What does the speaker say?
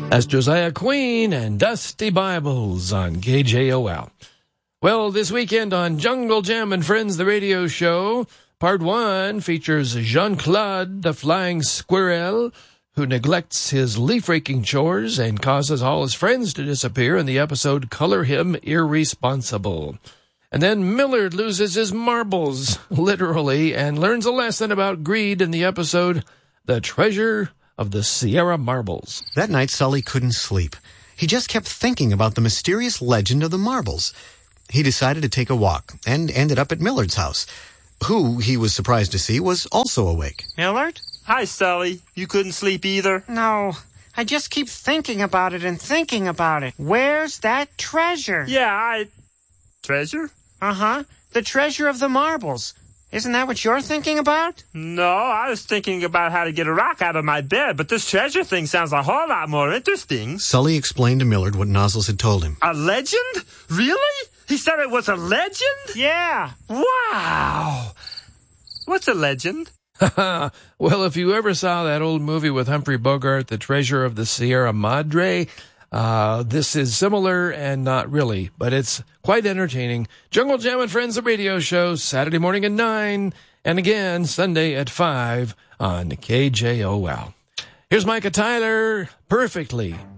That's Josiah Queen and Dusty Bibles on KJOL. Well, this weekend on Jungle Jam and Friends, the radio show, Part 1 features Jean-Claude, the flying squirrel, who neglects his leaf-raking chores and causes all his friends to disappear in the episode Color Him Irresponsible. And then Millard loses his marbles, literally, and learns a lesson about greed in the episode The Treasure of the Sierra Marbles. That night, Sully couldn't sleep. He just kept thinking about the mysterious legend of the marbles. He decided to take a walk and ended up at Millard's house, who, he was surprised to see, was also awake. Millard? Hi, Sully. You couldn't sleep either? No. I just keep thinking about it and thinking about it. Where's that treasure? Yeah, Treasure? Uh-huh. The treasure of the marbles. Isn't that what you're thinking about? No, I was thinking about how to get a rock out of my bed, but this treasure thing sounds a whole lot more interesting. Sully explained to Millard what Nozzles had told him. A legend? Really? He said it was a legend? Yeah. Wow. What's a legend? Well, if you ever saw that old movie with Humphrey Bogart, The Treasure of the Sierra Madre, this is similar and not really, but it's quite entertaining. Jungle Jam and Friends, the radio show, Saturday morning at 9, and again Sunday at 5 on KJOL. Here's Micah Tyler, Perfectly